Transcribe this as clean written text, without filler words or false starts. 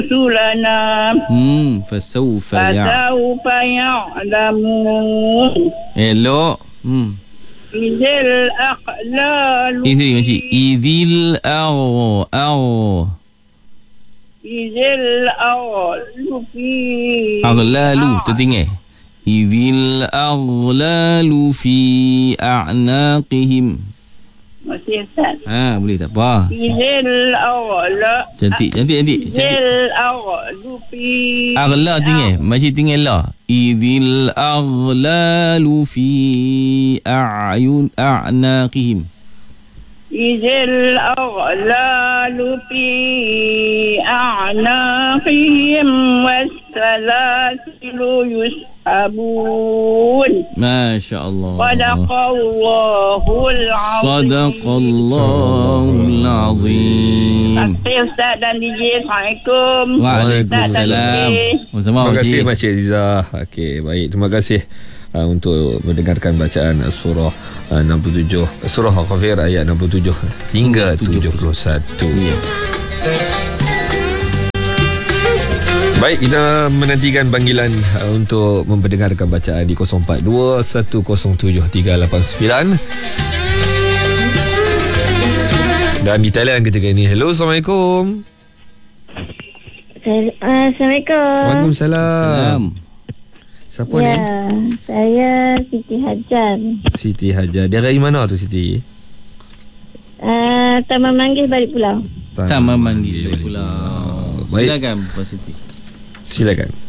rusulana Fasawfa ya'lamun. Elok. Idil aqlalu Ini masih idil Idil aqlalu fi aghlalu tertinggal. Idil aghlalu fi a'naqihim. Masih Ustaz. Boleh tak apa. Idil aqlalu Cantik. Idil aqlalu fi Aghla tinggal. Masih tinggal lah. Idil aghlalu fi a'naqihim. Idil aghlalu fi a'naqihim was-salasilu yus'abun. Masya Allah. Sadaqallahul azim. Terima Ustaz dan DJ. Assalamualaikum. Waalaikumsalam. Terima kasih Makcik Aziza. Okey, baik. Terima kasih untuk mendengarkan bacaan surah 67, surah Al-Ghafir ayat 67 hingga 71. Ya. Baik, kita menantikan panggilan untuk memperdengarkan bacaan di 042 107 389. Dan di Thailand ketika ini. Hello, Assalamualaikum. Assalamualaikum. Waalaikumsalam. Siapa ni? Saya Siti Hajar. Siti Hajar. Dari mana tu Siti? Taman Manggis Balik Pulau. Taman Manggis Balik Pulau. Baik. Silakan Pak Siti. Silakan.